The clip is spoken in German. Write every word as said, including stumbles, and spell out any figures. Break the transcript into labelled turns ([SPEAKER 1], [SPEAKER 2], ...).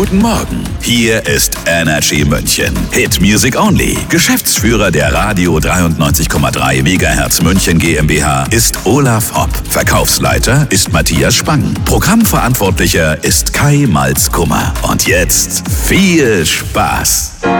[SPEAKER 1] Guten Morgen. Hier ist Energy München. Hit Music Only. Geschäftsführer der Radio dreiundneunzig Komma drei Megahertz München GmbH ist Olaf Hopp. Verkaufsleiter ist Matthias Spang. Programmverantwortlicher ist Kai Malzkummer. Und jetzt viel Spaß.